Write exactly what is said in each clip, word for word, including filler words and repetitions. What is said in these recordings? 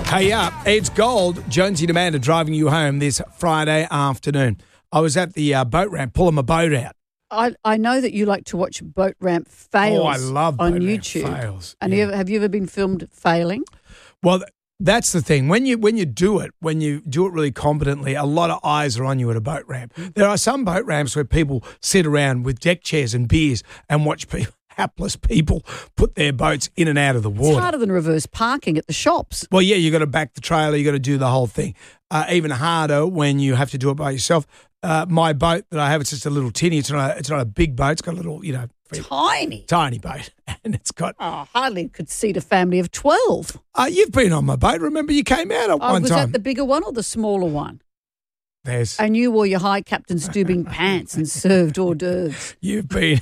Hey up, it's Gold. Jonesy and Amanda driving you home this Friday afternoon. I was at the uh, boat ramp pulling my boat out. I, I know that you like to watch boat ramp fails Oh, I love boat on ramp YouTube. fails. And Yeah. you ever, have you ever been filmed failing? Well, th- that's the thing. When you when you do it, when you do it really competently, a lot of eyes are on you at a boat ramp. There are some boat ramps where people sit around with deck chairs and beers and watch people, hapless people put their boats in and out of the It's water. harder than reverse parking at the shops. Well, yeah, you got to back the trailer, you got to do the whole thing. Uh, even harder when you have to do it by yourself. Uh, my boat that I have, it's just a little tinny. It's not a, it's not a big boat. It's got a little, you know, Tiny. tiny boat, and it's got. Oh, hardly could seat a family of twelve. Uh, you've been on my boat. Remember, you came out at Oh, one was time. that the bigger one or the smaller one? There's And you wore your high Captain Stubing pants and served hors d'oeuvres. you've been.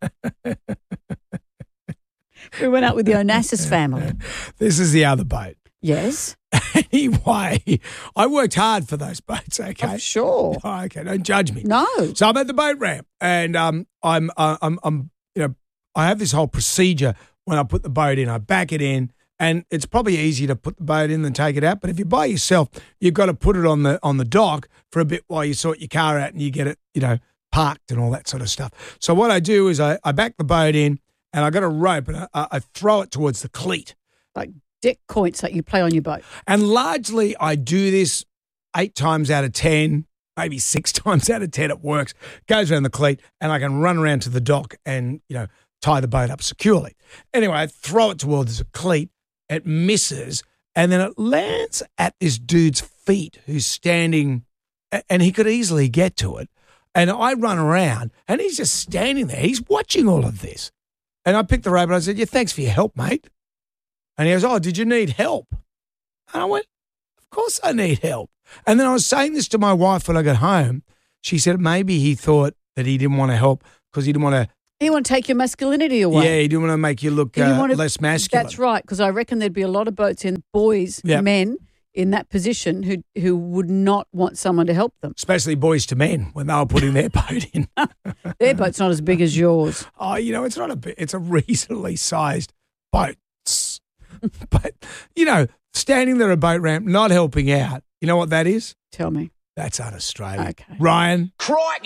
We went out with the Onassis family. This is the other boat. Yes. Anyway, I worked hard for those boats. Okay, I'm sure. Oh, okay, don't judge me. No. So I'm at the boat ramp, and um, I'm, uh, I'm, I'm, you know, I have this whole procedure when I put the boat in. I back it in, and it's probably easier to put the boat in than take it out. But if you're by yourself, you've got to put it on the on the dock for a bit while you sort your car out and you get it, you know, parked and all that sort of stuff. So what I do is I, I back the boat in, and I got a rope, and I, I throw it towards the cleat. Like deck points that you play on your boat. And largely, I do this eight times out of ten, maybe six times out of ten. It works. Goes around the cleat, and I can run around to the dock and, you know, tie the boat up securely. Anyway, I throw it towards the cleat. It misses, and then it lands at this dude's feet who's standing, a- and he could easily get to it. And I run around, and he's just standing there. He's watching all of this. And I picked the rope, and I said, yeah, thanks for your help, mate. And he goes, oh, did you need help? And I went, of course I need help. And then I was saying this to my wife when I got home. She said maybe he thought that he didn't want to help because he didn't want to. You want to take your masculinity away. Yeah, he didn't want to make you look You uh, want to- less masculine. That's right, because I reckon there'd be a lot of boats in boys, Yeah. men in that position who who would not want someone to help them. Especially boys to men when they were putting their boat in. Their boat's not as big as yours. Oh, you know, it's not a bit, it's a reasonably sized boat. But, you know, standing there at a boat ramp, not helping out, you know what that is? Tell me. That's un-Australian. Okay. Ryan? Crikey!